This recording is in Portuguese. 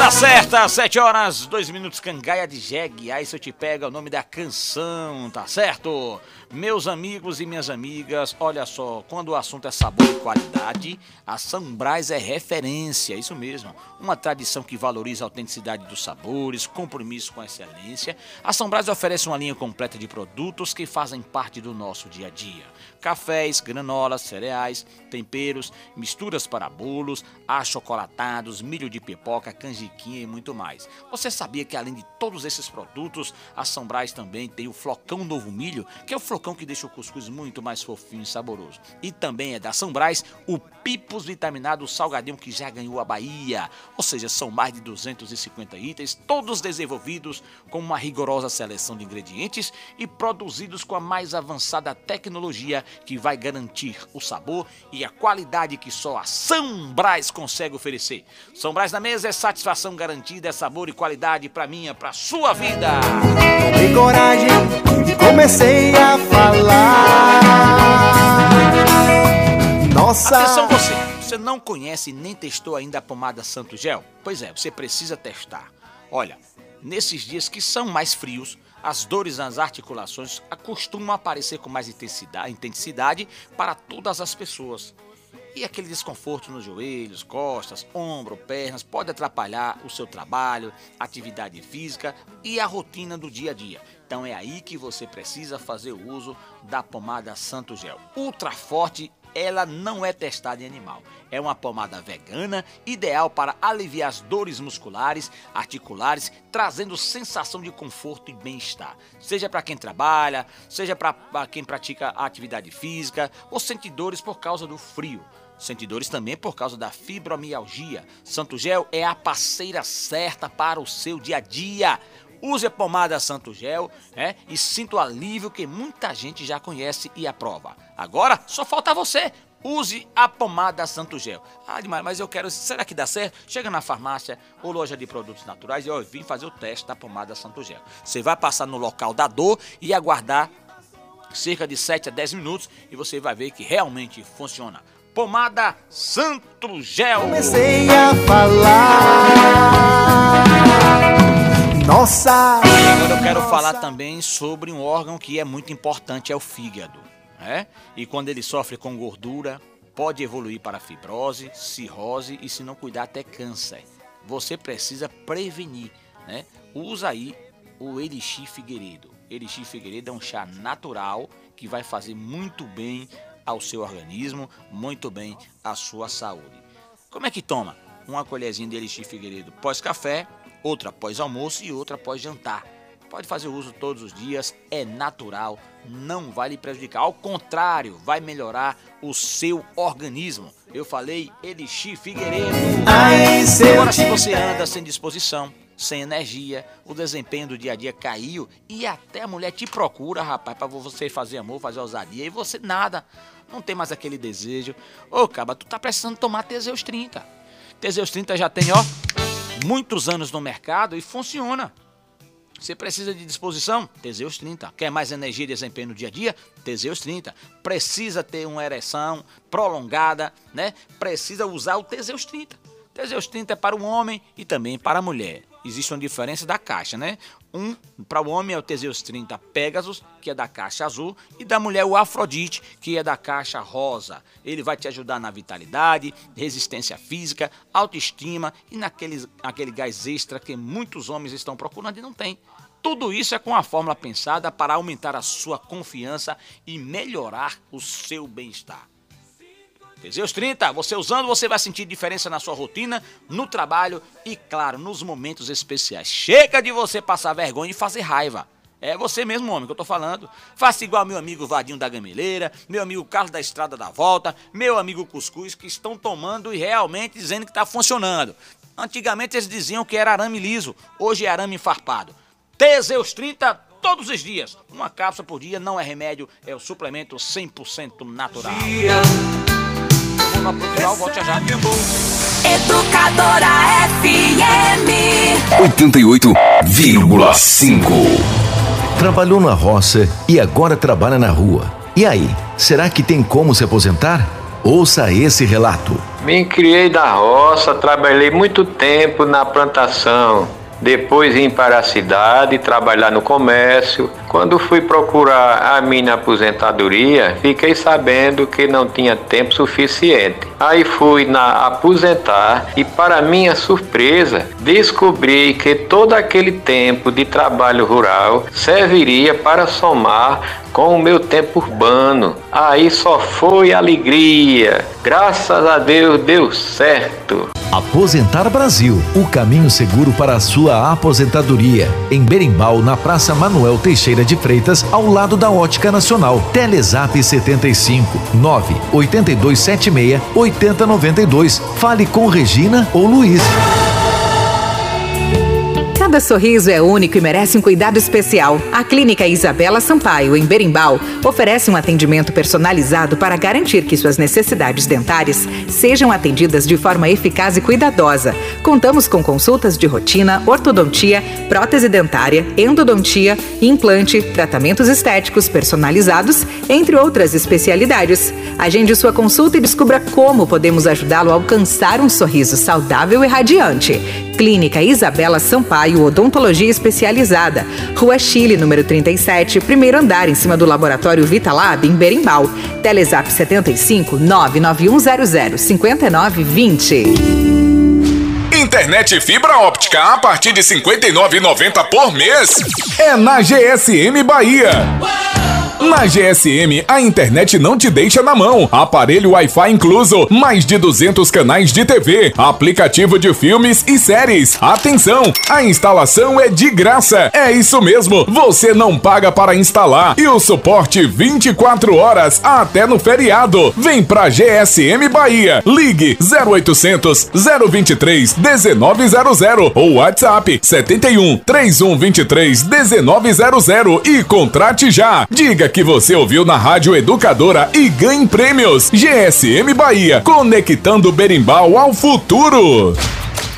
Hora certa, 7 horas, 2 minutos, Cangaia de Jegue. Aí se eu te pego é o nome da canção, tá certo? Meus amigos e minhas amigas, olha só, quando o assunto é sabor e qualidade, a São Brás é referência, isso mesmo. Uma tradição que valoriza a autenticidade dos sabores, compromisso com a excelência. A São Brás oferece uma linha completa de produtos que fazem parte do nosso dia a dia. Cafés, granolas, cereais, temperos, misturas para bolos, achocolatados, milho de pipoca, canjiquinha e muito mais. Você sabia que além de todos esses produtos, a São Brás também tem o Flocão Novo Milho, que é o flocão que deixa o cuscuz muito mais fofinho e saboroso. E também é da São Brás o Pipos Vitaminado Salgadinho, que já ganhou a Bahia. Ou seja, são mais de 250 itens, todos desenvolvidos com uma rigorosa seleção de ingredientes e produzidos com a mais avançada tecnologia que vai garantir o sabor e a qualidade que só a São Brás consegue oferecer. São Brás na mesa é satisfação garantida, é sabor e qualidade pra minha, pra sua vida. Tomei coragem e comecei a falar. Nossa! Atenção você não conhece nem testou ainda a pomada Santo Gel? Pois é, você precisa testar. Olha, nesses dias que são mais frios, as dores nas articulações costumam aparecer com mais intensidade para todas as pessoas. E aquele desconforto nos joelhos, costas, ombro, pernas pode atrapalhar o seu trabalho, atividade física e a rotina do dia a dia. Então é aí que você precisa fazer o uso da pomada Santo Gel. Ultra forte, ela não é testada em animal. É uma pomada vegana, ideal para aliviar as dores musculares, articulares, trazendo sensação de conforto e bem-estar. Seja para quem trabalha, seja para quem pratica a atividade física ou sente dores por causa do frio. Sente dores também por causa da fibromialgia. Santo Gel é a parceira certa para o seu dia a dia. Use a pomada Santo Gel, e sinta o alívio que muita gente já conhece e aprova. Agora, só falta você. Use a pomada Santo Gel. Ah, demais, mas eu quero... Será que dá certo? Chega na farmácia ou loja de produtos naturais e eu vim fazer o teste da pomada Santo Gel. Você vai passar no local da dor e aguardar cerca de 7 a 10 minutos e você vai ver que realmente funciona. Pomada Santo Gel. Comecei a falar. Nossa! Agora eu quero falar também sobre um órgão que é muito importante, é o fígado. E quando ele sofre com gordura, pode evoluir para fibrose, cirrose e, se não cuidar, até câncer. Você precisa prevenir, Usa aí o Elixir Figueiredo. Elixir Figueiredo é um chá natural que vai fazer muito bem ao seu organismo, muito bem à sua saúde. Como é que toma? Uma colherzinha de Elixir Figueiredo pós-café, outra pós-almoço e outra pós-jantar. Pode fazer uso todos os dias, é natural, não vai lhe prejudicar. Ao contrário, vai melhorar o seu organismo. Eu falei Elixir Figueiredo. Agora, se você anda sem disposição, sem energia, o desempenho do dia a dia caiu e até a mulher te procura, rapaz, para você fazer amor, fazer ousadia, e você nada, não tem mais aquele desejo. Ô, caba, tu tá precisando tomar Teseus 30. Teseus 30 já tem, muitos anos no mercado e funciona. Você precisa de disposição? Teseus 30. Quer mais energia e desempenho no dia a dia? Teseus 30. Precisa ter uma ereção prolongada, Precisa usar o Teseus 30. Teseus 30 é para o homem e também para a mulher. Existe uma diferença da caixa, para o homem é o Teseus 30 Pegasus, que é da caixa azul, e da mulher o Afrodite, que é da caixa rosa. Ele vai te ajudar na vitalidade, resistência física, autoestima e naquele gás extra que muitos homens estão procurando e não tem. Tudo isso é com a fórmula pensada para aumentar a sua confiança e melhorar o seu bem-estar. Teseus 30, você usando, você vai sentir diferença na sua rotina, no trabalho e, claro, nos momentos especiais. Chega de você passar vergonha e fazer raiva. É você mesmo, homem, que eu tô falando. Faça igual meu amigo Vadinho da Gameleira, meu amigo Carlos da Estrada da Volta, meu amigo Cuscuz, que estão tomando e realmente dizendo que está funcionando. Antigamente eles diziam que era arame liso, hoje é arame farpado. Teseus 30 todos os dias. Uma cápsula por dia, não é remédio, é o suplemento 100% natural. Volte já. Educadora FM 88,5. Trabalhou na roça e agora trabalha na rua. E aí, será que tem como se aposentar? Ouça esse relato. Me criei da roça, trabalhei muito tempo na plantação. Depois vim para a cidade trabalhar no comércio. Quando fui procurar a minha aposentadoria, fiquei sabendo que não tinha tempo suficiente. Aí fui na aposentar e, para minha surpresa, descobri que todo aquele tempo de trabalho rural serviria para somar com o meu tempo urbano. Aí só foi alegria. Graças a Deus deu certo. Aposentar Brasil, o caminho seguro para a sua aposentadoria. Em Berimbau, na Praça Manuel Teixeira de Freitas, ao lado da Ótica Nacional. Telezap 75 98276 8092. Fale com Regina ou Luiz. Cada sorriso é único e merece um cuidado especial. A Clínica Isabela Sampaio, em Berimbau, oferece um atendimento personalizado para garantir que suas necessidades dentárias sejam atendidas de forma eficaz e cuidadosa. Contamos com consultas de rotina, ortodontia, prótese dentária, endodontia, implante, tratamentos estéticos personalizados, entre outras especialidades. Agende sua consulta e descubra como podemos ajudá-lo a alcançar um sorriso saudável e radiante. Clínica Isabela Sampaio, Odontologia Especializada. Rua Chile, número 37, primeiro andar, em cima do Laboratório Vitalab, em Berimbau. Telezap 75 99100 5920. Internet fibra óptica a partir de R$ 59,90 por mês. É na GSM Bahia. Na GSM, a internet não te deixa na mão. Aparelho Wi-Fi incluso, mais de 200 canais de TV, aplicativo de filmes e séries. Atenção, a instalação é de graça. É isso mesmo, você não paga para instalar. E o suporte 24 horas até no feriado. Vem pra GSM Bahia. Ligue 0800 023 1900 ou WhatsApp 71 3123 1900 e contrate já. Diga que você ouviu na Rádio Educadora e ganhe prêmios. GSM Bahia, conectando Berimbau ao futuro.